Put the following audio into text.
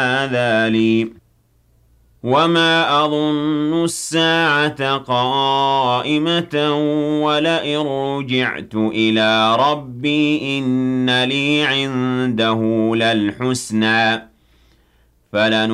هذا لي وما أظن الساعة قائمة ولئن رجعت إلى ربي إن لي عنده للحسنى